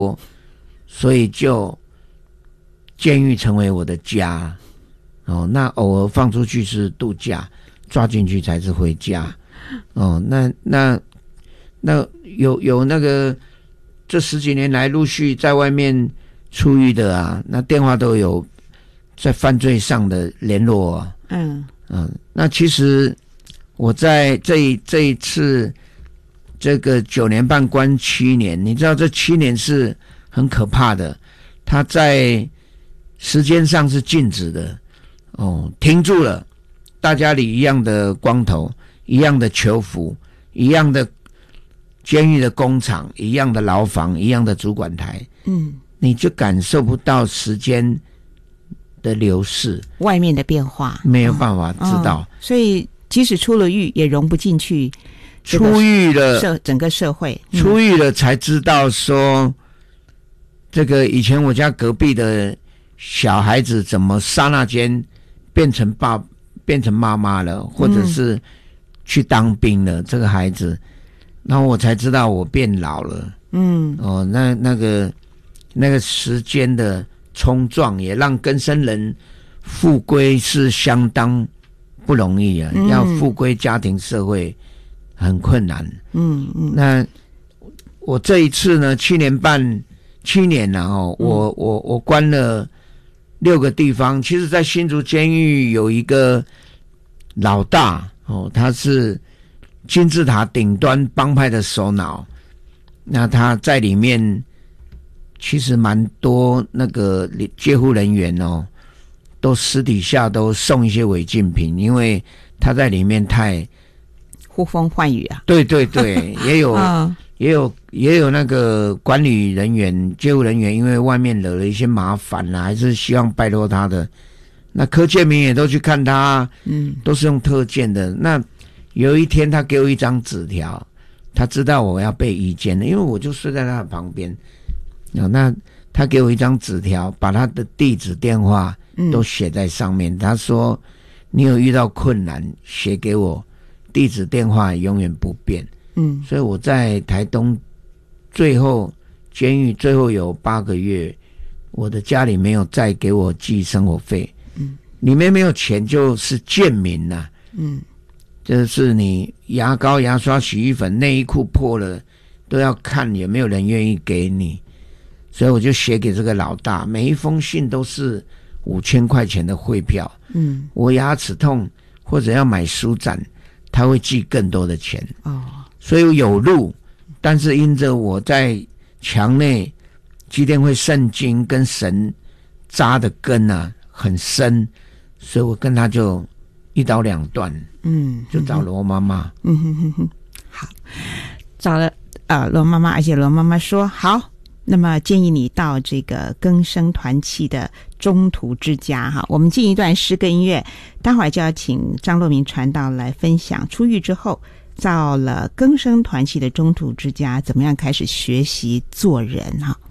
所以就监狱成为我的家。那偶尔放出去是度假，抓进去才是回家。那有那个这10几年来陆续在外面出狱的啊，那电话都有在犯罪上的联络啊。那其实我在这一次这个9年半关7年，你知道这7年是很可怕的，它在时间上是静止的，停住了，大家里一样的光头，一样的囚服，一样的监狱的工厂，一样的牢房，一样的主管台，你就感受不到时间的流逝， 外面的变化没有办法知道， 所以即使出了狱也融不进去， 出狱了整个社会， 出狱了才知道说，这个以前我家隔壁的小孩子怎么刹那间变成妈妈了，或者是去当兵了，这个孩子，然后我才知道我变老了。那个时间的冲撞也让更生人复归是相当不容易啊，要复归家庭社会很困难。那我这一次呢，7年了我关了6个地方。其实在新竹监狱有一个老大他是金字塔顶端帮派的首脑，那他在里面其实蛮多那个戒护人员都私底下都送一些违禁品，因为他在里面太呼风唤雨啊。 对对对，也有那个管理人员、戒护人员，因为外面惹了一些麻烦啦，还是希望拜托他的。那柯建铭也都去看他，都是用特件的。那有一天他给我一张纸条，他知道我要被移监了，因为我就睡在他的旁边。那他给我一张纸条，把他的地址、电话都写在上面。他说：“你有遇到困难，写给我，地址、电话永远不变。”所以我在台东监狱最后有8个月，我的家里没有再给我寄生活费，里面没有钱就是贱民呐。就是你牙膏、牙刷、洗衣粉、内衣裤破了，都要看有没有人愿意给你。所以我就写给这个老大，每一封信都是5000块钱的汇票。我牙齿痛或者要买书展，他会寄更多的钱。所以有路，但是因着我在墙内基甸会圣经跟神扎的根啊很深，所以我跟他就一刀两断。就找罗妈妈。 好，找了罗妈妈，而且罗妈妈说好，那么建议你到这个更生团契的中途之家哈。我们进一段诗歌音乐，待会儿就要请张若明传道来分享出狱之后到了更生团契的中途之家怎么样开始学习做人哈。